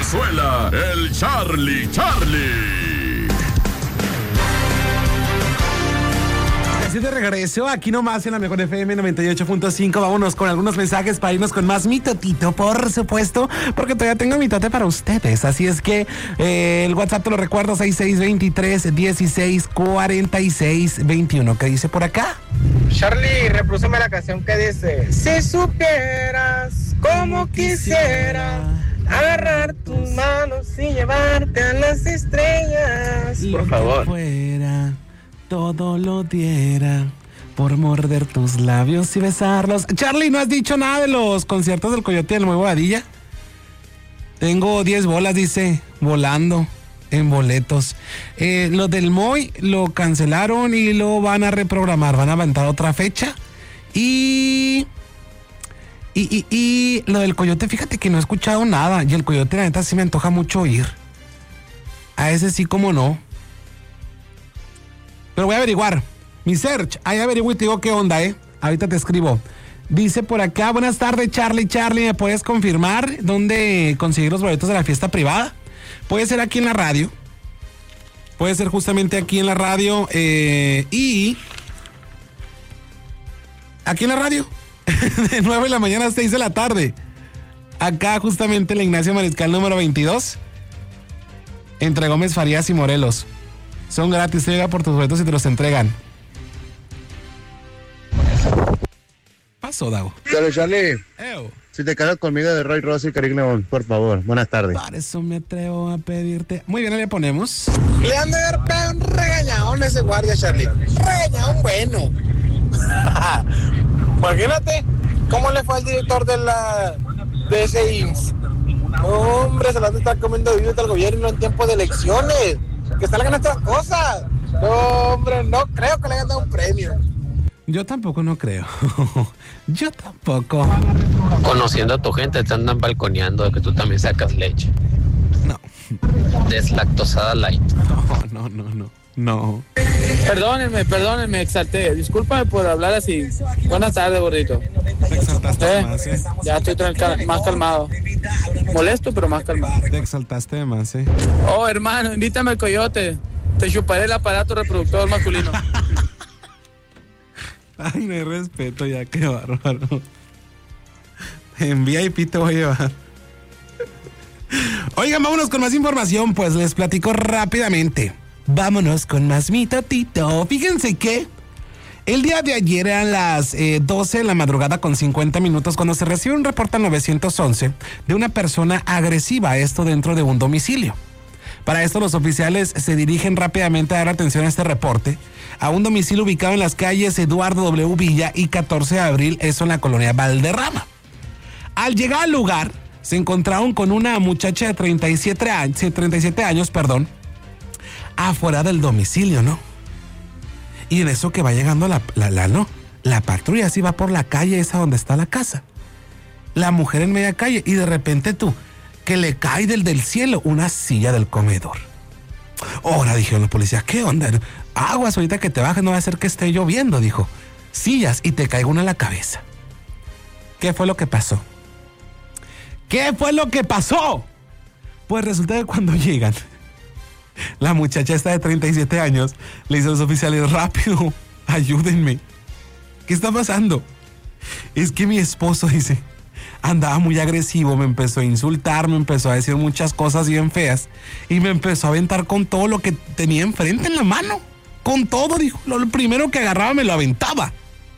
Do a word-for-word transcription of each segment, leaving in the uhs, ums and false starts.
Zarzuela, el Charlie Charlie. Así de regreso, aquí nomás en la Mejor F M noventa y ocho punto cinco. Vámonos con algunos mensajes para irnos con más mitotito, por supuesto, porque todavía tengo mitote para ustedes. Así es que eh, el WhatsApp te lo recuerdo, seis seis dos tres, dieciséis, cuarenta y seis, veintiuno. ¿Qué dice por acá? Charlie, reprodúceme la canción que dice: si supieras cómo quisiera agarrar tus manos y llevarte a las estrellas. Por favor. Fuera, todo lo diera por morder tus labios y besarlos. Charlie, ¿no has dicho nada de los conciertos del Coyote del Nuevo Bobadilla? Tengo diez bolas, dice, volando en boletos. Eh, lo del Moy lo cancelaron y lo van a reprogramar. Van a aventar otra fecha. Y... Y, y, y lo del Coyote, fíjate que no he escuchado nada. Y el Coyote, la neta, sí me antoja mucho oír. A ese sí, como no. Pero voy a averiguar. Mi search, ahí averiguo y te digo qué onda, ¿eh? Ahorita te escribo. Dice por acá: buenas tardes, Charlie. Charlie, ¿me puedes confirmar dónde conseguir los boletos de la fiesta privada? Puede ser aquí en la radio. Puede ser justamente aquí en la radio. Eh, y... Aquí en la radio. De nueve de la mañana a seis de la tarde. Acá justamente en la Ignacio Mariscal número veintidós. Entre Gómez Farías y Morelos. Son gratis, te llega por tus boletos y te los entregan. Paso, Dago. Charlie, Charlie. Ew. Si te casas conmigo de Roy Rossi y Karim León, por favor. Buenas tardes. Por eso me atrevo a pedirte. Muy bien, ahí le ponemos. Le han de haber pegado un regañadón a ese guardia, Charlie. Regañadón bueno. Imagínate cómo le fue al director de la de ese I M S S. Hombre, se las está comiendo vivo del gobierno en tiempo de elecciones. Que salgan estas cosas. No, hombre, no creo que le hayan dado un premio. Yo tampoco no creo. Yo tampoco. Conociendo a tu gente, te andan balconeando de que tú también sacas leche. No. Deslactosada light. No, no, no, no. No. Perdónenme, perdónenme, exalté. Discúlpame por hablar así. Buenas tardes, gordito. Te exaltaste ¿Eh? más, ¿eh? Ya estoy tranca- más calmado. Molesto, pero más calmado. Te exaltaste de más, ¿eh? Oh, hermano, invítame al Coyote. Te chuparé el aparato reproductor masculino. Ay, no hay respeto ya, qué bárbaro. En V I P te voy a llevar. Oigan, vámonos con más información, pues les platico rápidamente. Vámonos con más mitotito. Fíjense que el día de ayer eran las eh, doce de la madrugada con cincuenta minutos cuando se recibe un reporte al nueve once de una persona agresiva, esto dentro de un domicilio. Para esto los oficiales se dirigen rápidamente a dar atención a este reporte a un domicilio ubicado en las calles Eduardo W. Villa y catorce de abril, eso en la colonia Valderrama. Al llegar al lugar se encontraron con una muchacha de treinta y siete años, treinta y siete años, perdón, afuera del domicilio, ¿no? Y en eso que va llegando la, la, la, no, la patrulla así va por la calle esa donde está la casa. La mujer en media calle y de repente tú, que le cae del, del cielo una silla del comedor. Ahora dijeron los policías, ¿qué onda? Aguas, ahorita que te bajes no va a ser que esté lloviendo, dijo. Sillas y te caiga una en la cabeza. ¿Qué fue lo que pasó? ¿Qué fue lo que pasó? Pues resulta que cuando llegan, la muchacha esta de treinta y siete años le dice a los oficiales, rápido, ayúdenme. ¿Qué está pasando? Es que mi esposo, dice, andaba muy agresivo, me empezó a insultar, me empezó a decir muchas cosas bien feas y me empezó a aventar con todo lo que tenía enfrente en la mano. Con todo, dijo, lo, lo primero que agarraba me lo aventaba.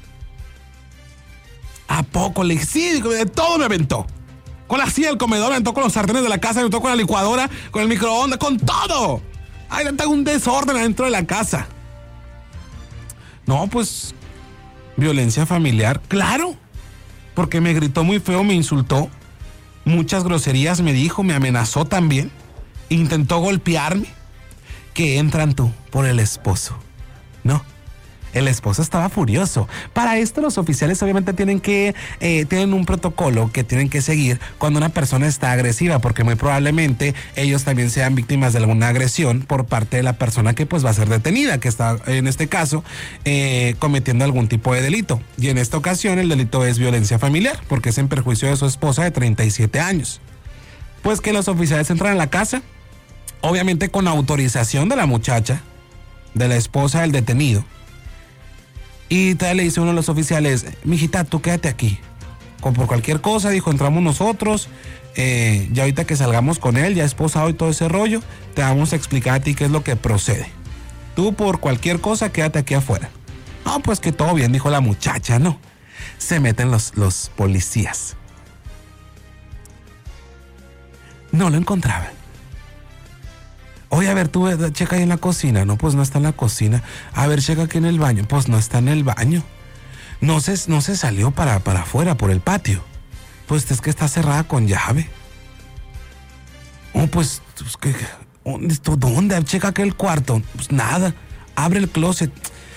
¿A poco? Le dije, sí, dijo, de todo me aventó. Con la silla del comedor, me aventó con los sartenes de la casa, me aventó con la licuadora, con el microondas, con todo. Ay, tengo un desorden adentro de la casa. No, pues, violencia familiar, claro. Porque me gritó muy feo, me insultó. Muchas groserías me dijo, me amenazó también. Intentó golpearme. Que entran tú por el esposo, ¿no? El esposo estaba furioso. Para esto los oficiales obviamente tienen que eh, tienen un protocolo que tienen que seguir cuando una persona está agresiva, porque muy probablemente ellos también sean víctimas de alguna agresión por parte de la persona que pues va a ser detenida, que está en este caso eh, cometiendo algún tipo de delito. Y en esta ocasión el delito es violencia familiar, porque es en perjuicio de su esposa de treinta y siete años. Pues que los oficiales entran a la casa, obviamente con autorización de la muchacha, de la esposa del detenido. Y tal le dice uno de los oficiales, mijita, tú quédate aquí. Como por cualquier cosa, dijo, entramos nosotros, eh, ya ahorita que salgamos con él, ya esposado y todo ese rollo, te vamos a explicar a ti qué es lo que procede. Tú por cualquier cosa, quédate aquí afuera. No, pues que todo bien, dijo la muchacha, no. Se meten los, los policías. No lo encontraban. Oye, a ver, tú checa ahí en la cocina. No, pues no está en la cocina. A ver, checa aquí en el baño. Pues no está en el baño. No se, no se salió para, para afuera, por el patio. Pues es que está cerrada con llave. Oh, pues, pues ¿qué? ¿Dónde? ¿Dónde? Checa aquel cuarto. Pues nada. Abre el closet.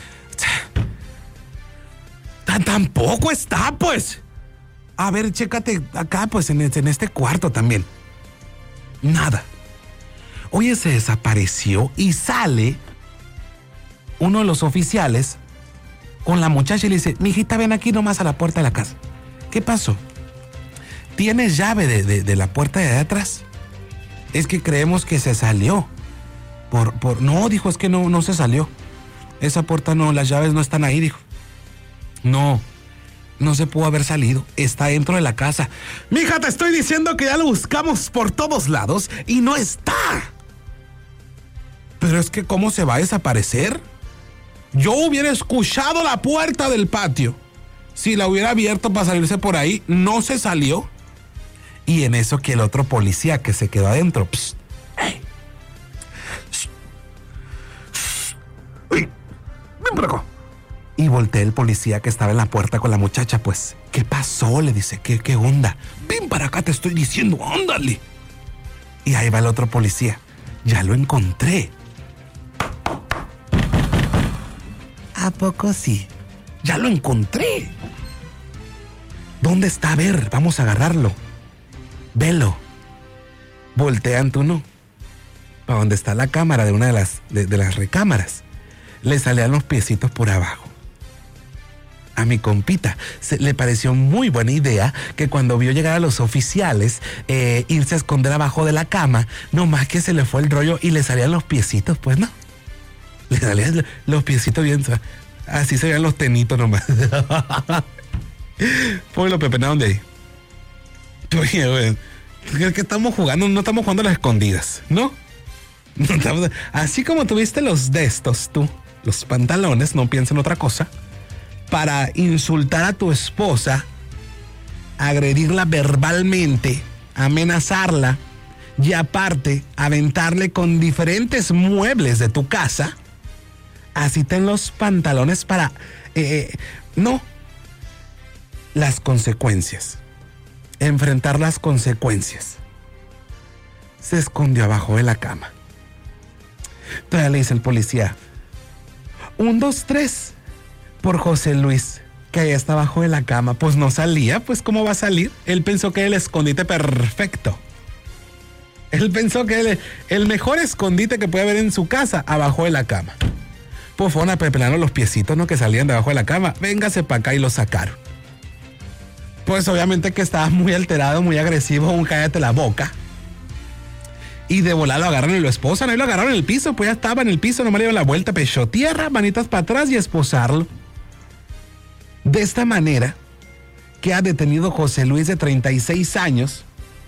Tampoco está, pues. A ver, chécate acá, pues, en este, en este cuarto también. Nada. Oye, se desapareció y sale uno de los oficiales con la muchacha y le dice, mijita, ven aquí nomás a la puerta de la casa. ¿Qué pasó? ¿Tienes llave de, de, de la puerta de atrás? Es que creemos que se salió. Por, por, no, dijo, es que no, no se salió. Esa puerta no, las llaves no están ahí, dijo. No, no se pudo haber salido. Está dentro de la casa. Mija, te estoy diciendo que ya lo buscamos por todos lados y no está. Pero es que ¿cómo se va a desaparecer? Yo hubiera escuchado la puerta del patio. Si la hubiera abierto para salirse por ahí, no se salió. Y en eso que el otro policía que se quedó adentro. Psst, hey, psst, psst, uy, ven por acá. Y voltea el policía que estaba en la puerta con la muchacha, pues, ¿qué pasó? Le dice, ¿qué, qué onda? Ven para acá, te estoy diciendo, ándale. Y ahí va el otro policía. Ya lo encontré. ¿A poco sí? Ya lo encontré. ¿Dónde está? A ver, vamos a agarrarlo. Velo. Voltean tú no. Para donde está la cámara de una de las, de, de las recámaras. Le salían los piecitos por abajo. A mi compita se, le pareció muy buena idea que cuando vio llegar a los oficiales, eh, irse a esconder abajo de la cama, nomás que se le fue el rollo y le salían los piecitos, pues no. Le salían los piecitos bien, así se veían los tenitos nomás. Pues lo pepenaron de ahí. Oye, güey, que estamos jugando, no estamos jugando a las escondidas, ¿no? No estamos, así como tuviste los de estos, tú, los pantalones, no piensen en otra cosa, para insultar a tu esposa, agredirla verbalmente, amenazarla y aparte aventarle con diferentes muebles de tu casa, así ten los pantalones para... Eh, no, las consecuencias. Enfrentar las consecuencias. Se escondió abajo de la cama. Todavía le dice el policía, un, dos, tres... por José Luis, que ahí está abajo de la cama. Pues no salía, pues ¿cómo va a salir? Él pensó que era el escondite perfecto. Él pensó que era el mejor escondite que puede haber en su casa, abajo de la cama. Pues fueron a pepelar los piecitos, ¿no? Que salían debajo de la cama. Véngase para acá y lo sacaron. Pues obviamente que estaba muy alterado, muy agresivo, un cállate la boca. Y de volar lo agarran y lo esposan. Ahí lo agarraron en el piso, pues ya estaba en el piso, nomás le dieron la vuelta, pecho tierra, manitas para atrás y esposarlo. De esta manera, queda detenido José Luis de treinta y seis años.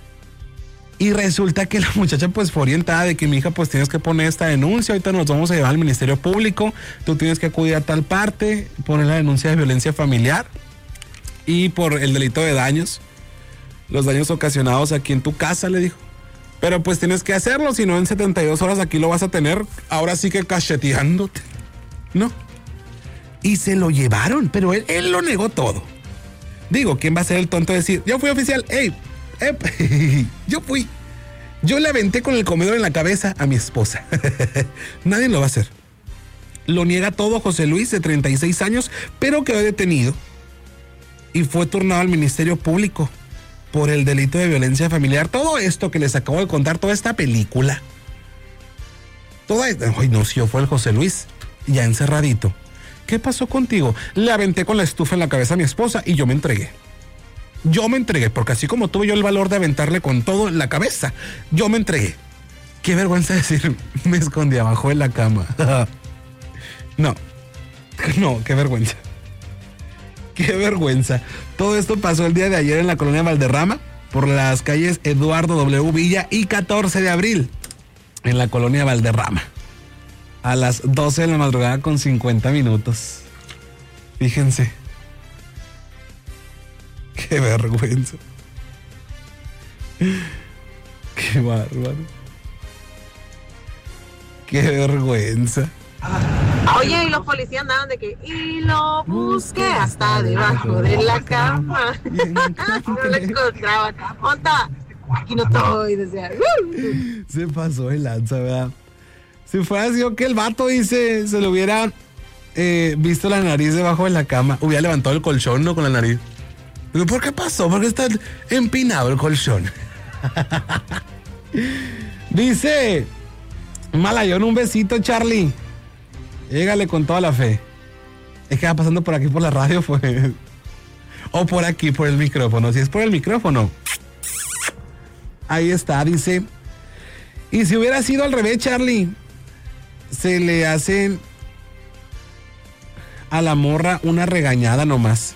Y resulta que la muchacha pues fue orientada de que mi hija pues tienes que poner esta denuncia, ahorita nos vamos a llevar al Ministerio Público, tú tienes que acudir a tal parte, poner la denuncia de violencia familiar y por el delito de daños, los daños ocasionados aquí en tu casa, le dijo. Pero pues tienes que hacerlo, si no en setenta y dos horas aquí lo vas a tener, ahora sí que cacheteándote, ¿no? Y se lo llevaron, pero él, él lo negó todo. Digo, ¿quién va a ser el tonto de decir, yo fui oficial, hey, hey, yo fui, yo le aventé con el comedor en la cabeza a mi esposa? Nadie lo va a hacer. Lo niega todo José Luis, de treinta y seis años, pero quedó detenido y fue turnado al Ministerio Público por el delito de violencia familiar. Todo esto que les acabo de contar, toda esta película, toda esta... Ay, no, si yo fue el José Luis, ya encerradito. ¿Qué pasó contigo? Le aventé con la estufa en la cabeza a mi esposa y yo me entregué. Yo me entregué, porque así como tuve yo el valor de aventarle con todo en la cabeza, yo me entregué. Qué vergüenza decir, me escondí abajo de la cama. No, no, qué vergüenza. Qué vergüenza. Todo esto pasó el día de ayer en la colonia Valderrama, por las calles Eduardo W. Villa y catorce de abril, en la colonia Valderrama. A las doce de la madrugada con cincuenta minutos. Fíjense. Qué vergüenza. Qué bárbaro. Qué vergüenza. Oye, y los policías andaban de que, y lo busqué hasta debajo de la cama. No lo encontraban. ¿Onda? Aquí no estoy, decía. Se pasó el lanza, ¿verdad? Si fuera así o que el vato dice, se le hubiera eh, visto la nariz debajo de la cama, hubiera levantado el colchón, ¿no? Con la nariz. Digo, ¿por qué pasó? Porque está empinado el colchón. Dice Malayón, un besito, Charlie. Llégale con toda la fe. Es que va pasando por aquí por la radio, pues. O por aquí, por el micrófono. Si es por el micrófono. Ahí está, dice. Y si hubiera sido al revés, Charlie, se le hacen a la morra una regañada nomás.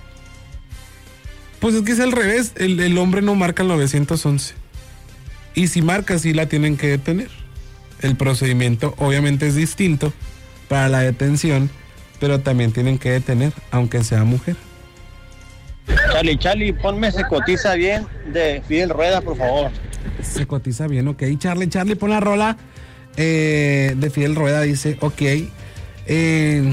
Pues es que es al revés. El, el hombre no marca el nueve once. Y si marca, sí la tienen que detener. El procedimiento obviamente es distinto para la detención, pero también tienen que detener, aunque sea mujer. Charlie, Charlie, ponme Se Cotiza Bien de Fidel Rueda, por favor. Se cotiza bien, ok. Charlie, Charlie, pon la rola eh, de Fidel Rueda, dice, ok. Eh...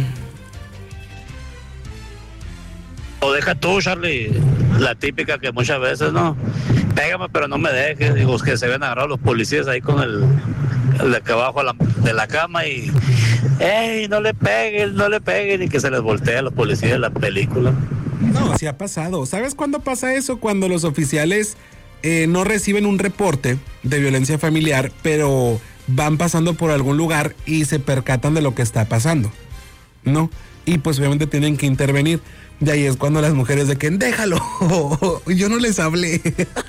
O deja tú, Charlie, la típica que muchas veces, ¿no? Pégame, pero no me dejes. Digo, que se ven agarrados los policías ahí con el, el de que abajo la, de la cama y... ¡Ey, no le peguen, no le peguen! Y que se les voltea a los policías de la película. No, sí ha pasado. ¿Sabes cuándo pasa eso? Cuando los oficiales eh, no reciben un reporte de violencia familiar, pero van pasando por algún lugar y se percatan de lo que está pasando, ¿no? Y pues obviamente tienen que intervenir. Y ahí es cuando las mujeres de que déjalo, yo no les hablé.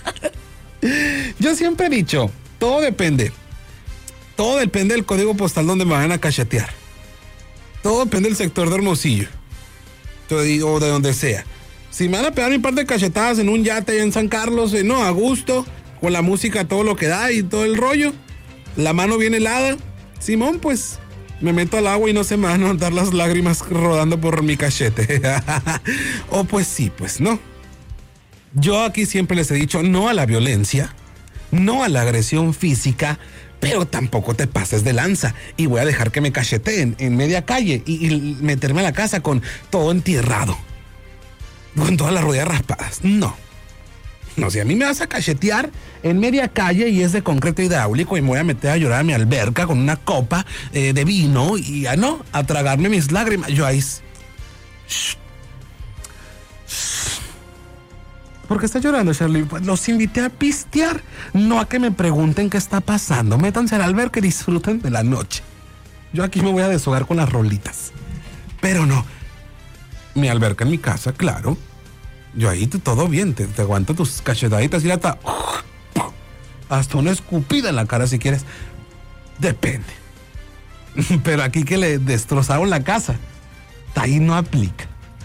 Yo siempre he dicho, todo depende. Todo depende del código postal donde me van a cachetear. Todo depende del sector de Hermosillo. O de donde sea. Si me van a pegar un par de cachetadas en un yate allá en San Carlos, eh, no, a gusto, con la música todo lo que da y todo el rollo, la mano bien helada, Simón, pues me meto al agua y no se me van a notar las lágrimas rodando por mi cachete. O pues sí, pues no. Yo aquí siempre les he dicho no a la violencia, no a la agresión física, pero tampoco te pases de lanza y voy a dejar que me cacheteen en media calle y, y meterme a la casa con todo entierrado, con todas las rodillas raspadas. No. No, si a mí me vas a cachetear en media calle y es de concreto hidráulico y me voy a meter a llorar a mi alberca con una copa eh, de vino y a no, a tragarme mis lágrimas. Yo ahí... Shh. Shh. ¿Por qué estás llorando, Charlie? Pues los invité a pistear, no a que me pregunten qué está pasando. Métanse al alberca y disfruten de la noche. Yo aquí me voy a deshogar con las rolitas. Pero no. Mi alberca en mi casa, claro. Yo ahí te, todo bien, te, te aguanto tus cachetaditas y hasta... hasta una escupida en la cara si quieres. Depende. Pero aquí que le destrozaron la casa, ahí no aplica.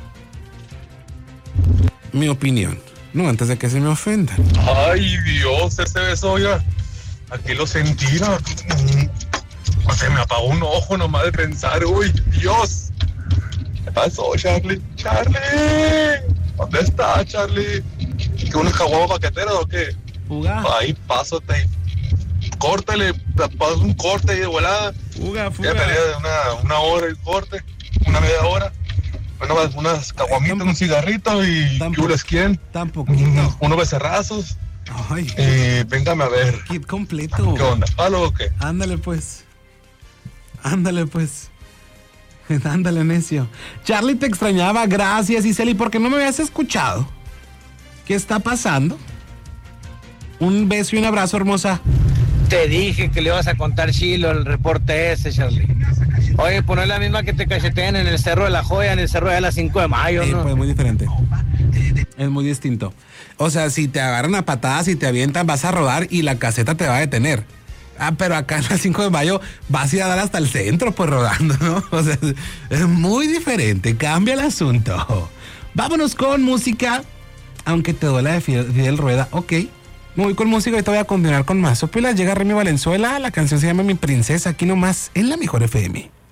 Mi opinión. No, antes de que se me ofendan. Ay, Dios, ese beso, oiga. Aquí lo sentí, ¿no? Se me apagó un ojo nomás de pensar. Uy, Dios. ¿Qué pasó, Charlie? ¡Charlie! ¿Dónde está, Charlie? ¿Qué unos caguabos paqueteros o qué? Fuga. Ahí, pásate. Córtale, paso un corte ahí de volada. Fuga, fuga. Ya pelea de una, una hora el corte, una media hora. Bueno, unas caguamitas, un cigarrito y ¿qué les quieren? Tampoco. Unos, unos becerrazos. Ay. Y véngame a ver. Kit completo. ¿Qué onda? ¿Palo o qué? Ándale, pues. Ándale, pues. Ándale, necio. Charlie, te extrañaba. Gracias, Iseli, porque no me habías escuchado. ¿Qué está pasando? Un beso y un abrazo, hermosa. Te dije que le ibas a contar chilo el reporte ese, Charlie. Oye, poner la misma que te cacheteen en el Cerro de la Joya, en el Cerro de las cinco de mayo, sí, ¿no? Pues muy diferente. Es muy distinto. O sea, si te agarran a patadas y te avientan, vas a rodar y la caseta te va a detener. Ah, pero acá en la cinco de mayo vas a ir a dar hasta el centro, pues rodando, ¿no? O sea, es, es muy diferente, cambia el asunto. Vámonos con música, aunque te duela de Fidel, Fidel Rueda, ok. Me voy con música y te voy a continuar con más. Sopilas, llega Remy Valenzuela, la canción se llama Mi Princesa, aquí nomás en la Mejor F M.